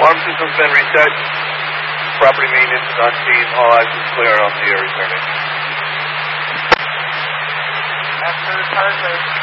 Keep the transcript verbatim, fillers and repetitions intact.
Alarm system's been reset. Property maintenance is on scene. All eyes is clear on the air returning. After the